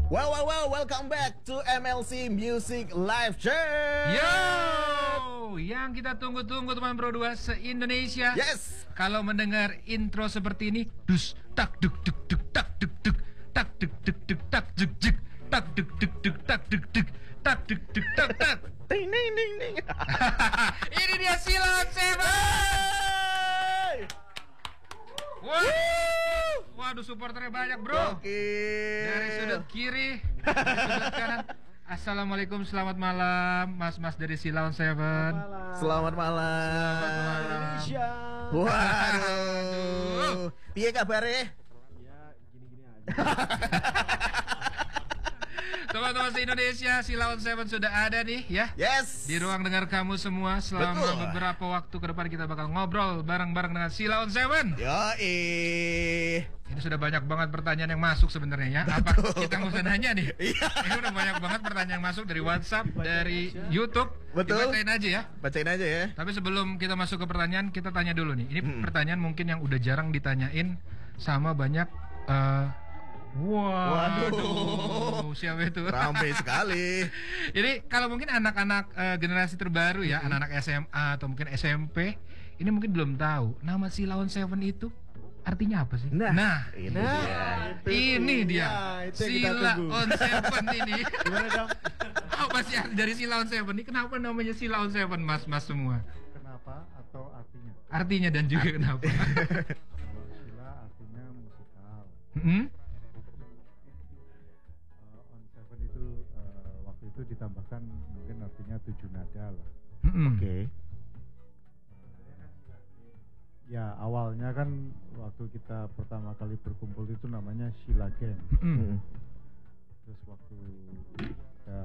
Welcome back to MLC Music Live Show. Yo, yang kita tunggu-tunggu teman Pro 2 se-Indonesia. Yes. Kalau mendengar intro seperti ini, dus tak duk duk duk tak duk duk tak duk duk duk tak duk duk tak duk duk duk tak duk duk tak duk duk tak tak. Ding ding ding ding. Ini dia Sheila on Seven. Waduh, supporternya banyak, bro. Dari sudut kiri, dari sudut kanan. Assalamualaikum, selamat malam, mas-mas dari Sheila on Seven. Selamat malam. Indonesia. Waduh. Piye kabarnya? Ya, gini-gini aja. Teman-teman se-Indonesia, Sheila on Seven sudah ada nih ya. Yes. Di ruang dengar kamu semua. Selama Betul. beberapa waktu ke depan kita bakal ngobrol bareng-bareng dengan Sheila on Seven. Ini sudah banyak banget pertanyaan yang masuk sebenarnya ya. Apa kita nggak usah nanya nih? Iya. Ini udah banyak banget pertanyaan yang masuk dari WhatsApp, dari YouTube. Betul. Dibacain aja ya. Bacain aja ya. Tapi sebelum kita masuk ke pertanyaan, kita tanya dulu nih. Ini pertanyaan mungkin yang udah jarang ditanyain sama banyak. Waduh, siapa itu? Ramai sekali. Jadi kalau mungkin anak-anak generasi terbaru ya, anak-anak SMA atau mungkin SMP, ini mungkin belum tahu nama Sheila on Seven itu artinya apa sih? Ini dia. Sheila on Seven ini. Gimana dong? Apa sih arti dari Sheila on Seven ini? Kenapa namanya Sheila on Seven, mas-mas semua? Kenapa atau artinya? Artinya dan juga kenapa? Kalau Sheila artinya musikal. On Seven itu waktu itu ditambahkan mungkin artinya 7 nada lah. Oke. Ya awalnya kan waktu kita pertama kali berkumpul itu namanya Sheila Gang. Terus waktu kita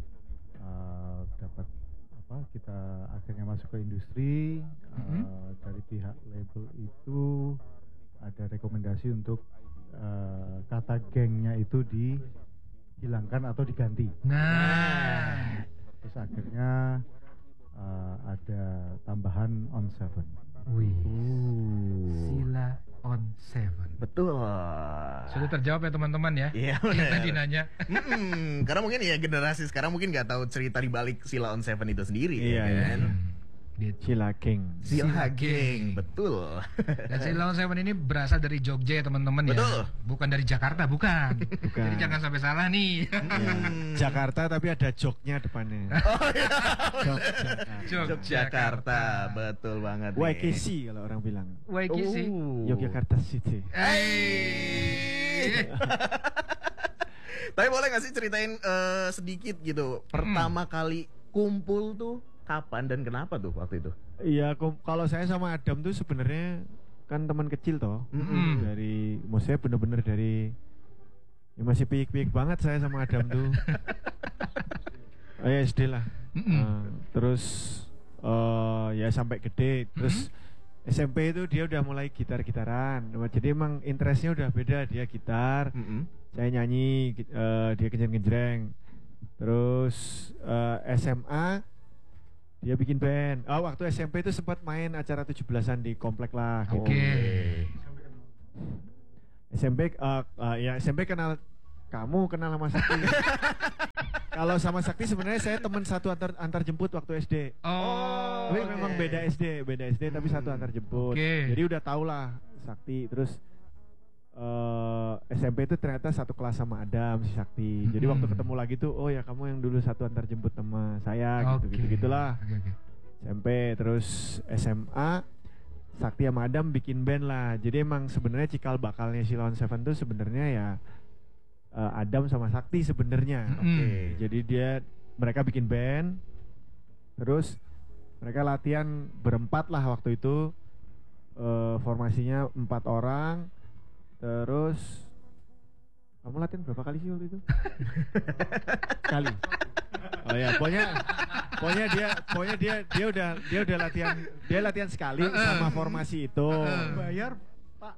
dapat kita akhirnya masuk ke industri, dari pihak label itu ada rekomendasi untuk kata gengnya itu dihilangkan atau diganti. Nah, Terus akhirnya ada tambahan on Seven. wih, Sheila on Seven. Betul. Sudah terjawab ya teman-teman ya? Iya, Yang benar. tadi nanya. Karena mungkin ya generasi sekarang mungkin nggak tahu cerita di balik Sheila on Seven itu sendiri. Iya, ya kan? Sheila Gang. Sheila Sheila Gang, Gang. betul. Dan Sheila on Seven ini berasal dari Jogja ya teman-teman ya. Betul. Bukan dari Jakarta, bukan. Jadi jangan sampai salah nih. Jakarta tapi ada joknya depannya. Yogyakarta, betul banget. nih. YKC kalau orang bilang. YKC. Yogyakarta City. Tapi boleh gak sih ceritain sedikit gitu, pertama kali kumpul tuh kapan dan kenapa tuh waktu itu? Iya, kalau saya sama Adam tuh sebenarnya kan teman kecil toh. Dari maksudnya bener-bener dari ya masih piik-piik banget saya sama Adam tuh. Ya SD lah. Terus ya sampai gede. Terus SMP itu dia udah mulai gitar-gitaran. Jadi emang interestnya udah beda, dia gitar, saya nyanyi, dia kenceng-kenceng. Terus SMA dia bikin band. Waktu SMP itu sempat main acara 17-an di komplek lah. Oke. SMP ya SMP kenal kamu, kenal sama Sakti. Kalau sama Sakti sebenarnya saya teman satu antar jemput waktu SD. Oh. Tapi memang beda SD tapi satu antar jemput. Oke. Jadi udah tau lah Sakti. Terus SMP itu ternyata satu kelas sama Adam si Sakti. Jadi waktu ketemu lagi tuh, oh ya kamu yang dulu satu antar jemput sama saya gitu-gitulah. Oke. SMP terus SMA Sakti sama Adam bikin band lah. Jadi emang sebenarnya cikal bakalnya Sheila on Seven tuh sebenarnya ya Adam sama Sakti sebenarnya. Jadi mereka bikin band. Terus mereka latihan berempat lah waktu itu. Formasinya 4 orang. Terus kamu latihan berapa kali sih waktu itu? Kali. Oh ya, pokoknya dia udah latihan sekali sama formasi itu. Bayar, Pak.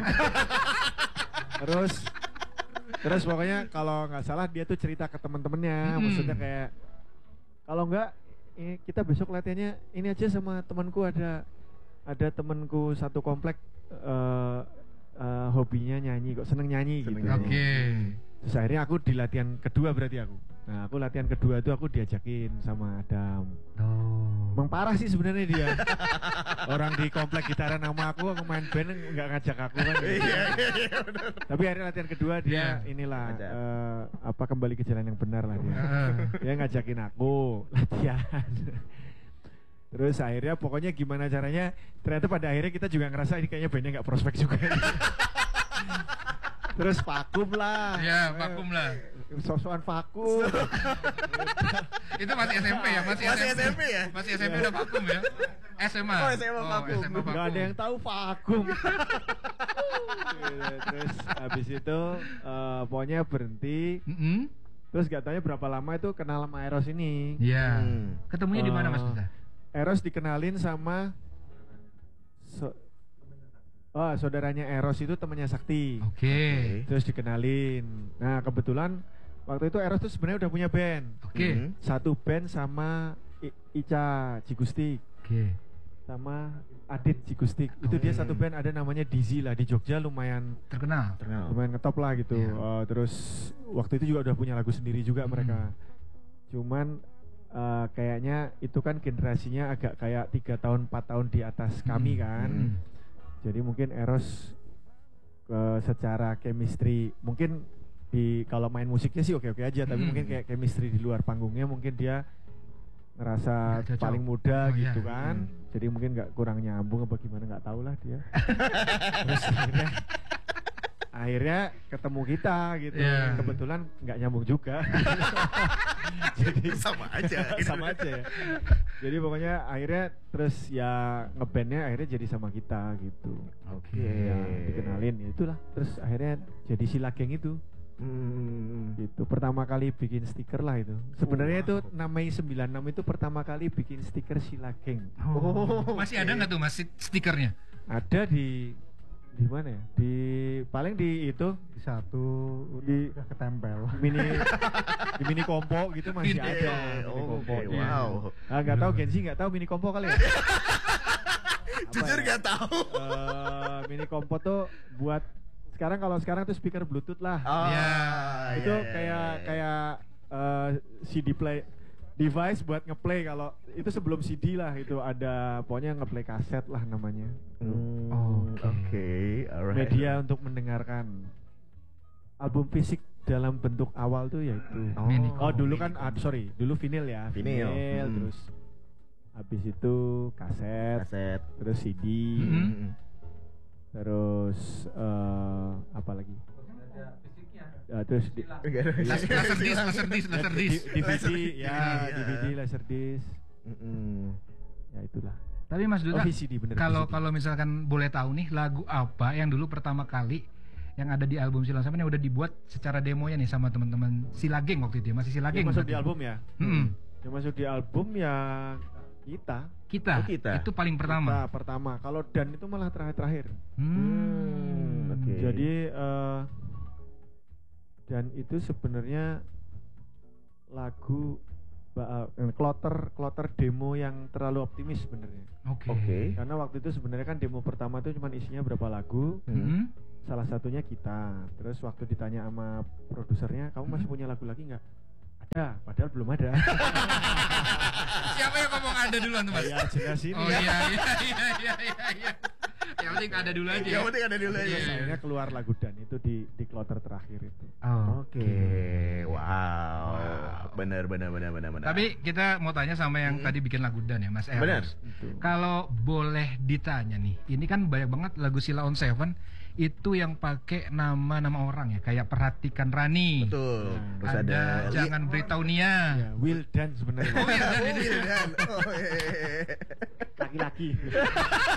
Terus pokoknya kalau nggak salah dia tuh cerita ke teman-temannya, maksudnya kayak kalau nggak kita besok latihannya ini aja sama temanku, ada temanku satu komplek hobinya nyanyi, kok seneng nyanyi Seneng gitu. nyanyi. Oke. Terus akhirnya aku di latihan kedua berarti aku. Nah, aku latihan kedua itu aku diajakin sama Adam. Oh. Emang parah sih sebenarnya dia. Orang di komplek gitaran sama aku main band nggak ngajak aku kan. Iya, benar. Tapi akhirnya latihan kedua dia Iya. inilah Ngajak. kembali ke jalan yang benar lah dia. Heeh. Dia ngajakin aku latihan. Terus akhirnya pokoknya gimana caranya, ternyata pada akhirnya kita juga ngerasa ini kayaknya bandnya nggak prospek juga. Terus vakum lah. Ya, vakum lah. Sosokan vakum. Itu masih SMP ya? Masih SMP ya? Masih SMP udah vakum ya? SMA. Oh, SMA vakum. SMA vakum. Gak ada yang tahu vakum. Terus habis itu pokoknya berhenti. Mm-mm. Terus gak tanya berapa lama itu kenal sama Eros ini. Iya. Hmm. Ketemunya di mana Mas Duta? Eros dikenalin sama saudaranya Eros itu temannya Sakti. Oke. Terus dikenalin. Nah kebetulan waktu itu Eros tuh sebenarnya udah punya band. Oke. Hmm. Satu band sama Ica Cigustik Oke. sama Adit Cigustik. Itu dia satu band ada namanya Dizzy lah di Jogja, lumayan Terkenal. Terkenal. ngetop lah gitu. Iya. Terus waktu itu juga udah punya lagu sendiri juga mereka. Cuman kayaknya itu kan generasinya agak kayak 3 tahun 4 tahun di atas kami kan. Jadi mungkin Eros secara chemistry mungkin kalau main musiknya sih oke-oke aja, tapi mungkin kayak chemistry di luar panggungnya mungkin dia ngerasa Nggak cocok. paling muda Oh, gitu iya. kan. Jadi mungkin nggak kurang nyambung apa gimana nggak tahu lah dia. Terus akhirnya ketemu kita gitu. Iya. Kebetulan nggak nyambung juga. Jadi Sama aja. sama aja ya. Jadi pokoknya akhirnya terus ya ngebandnya akhirnya jadi sama kita gitu. Oke. Ya, dikenalin ya itulah. Terus akhirnya jadi Sila Geng itu. Gitu. Pertama kali bikin stiker lah itu. Sebenarnya itu namanya 96 itu pertama kali bikin stiker Sila Geng. Oh, Masih oke. ada nggak tuh Mas stikernya? Ada di mana ya? Paling di itu Di satu di udah ketempel. di mini kompo gitu masih Mini- ada. Oh, Mini kompo. oke, Iya. wow. Nggak tahu Gensi nggak tahu mini kompo kali ya? Jujur ya? gak tahu. Mini kompo tuh buat sekarang tuh speaker Bluetooth lah. Oh, Ya, Itu iya. kayak CD play device buat ngeplay. Kalau itu sebelum CD lah, itu ada pokoknya ngeplay kaset lah namanya. Oke, alright. Media untuk mendengarkan album fisik dalam bentuk awal tuh yaitu Mini dulu kan dulu vinil ya, Vinil. terus habis itu kaset, Kaset. terus CD, Mhm. terus apa lagi? Terus Laser disc. DVD Iya. DVD laserdisc. Ya itulah. Tapi Mas Duta, VCD bener. kalau VCD. misalkan boleh tahu nih, lagu apa yang dulu pertama kali yang ada di album Sila Seven yang udah dibuat secara demonya nih sama teman-teman Sila Geng waktu itu ya, masih Sila Yang Geng masuk berarti? di album ya. Mm-mm. Yang masuk di album ya kita. Kita. Oh, kita. Itu paling pertama. Kita pertama. Kalau Dan itu malah terakhir. Oke. Jadi Dan itu sebenarnya lagu kloter demo yang terlalu optimis sebenarnya. Oke. Karena waktu itu sebenarnya kan demo pertama itu cuma isinya berapa lagu. Mm-mm. Salah satunya kita. Terus waktu ditanya sama produsernya, kamu masih punya lagu lagi nggak? Ada, padahal belum ada. Siapa yang ngomong ada duluan tuh Mas? Ya jelas ini. Oh ya. iya. Yang penting ada dulu aja. Yang penting ada dulu aja. Iya. Akhirnya keluar lagu Dan itu di kloter terakhir itu. Oh. Oke. Wow. Benar. Tapi kita mau tanya sama yang tadi bikin lagu Dan ya Mas Eros. Benar. Itu. Kalau boleh ditanya nih, ini kan banyak banget lagu Sila on Seven itu yang pakai nama-nama orang ya, kayak Perhatikan Rani. Betul. Terus Ada ada Jangan Beritahu Nia. Ya, Will Dan sebenarnya. Oh iya, Dan ini. Wildan. Oh, iya. Laki-laki.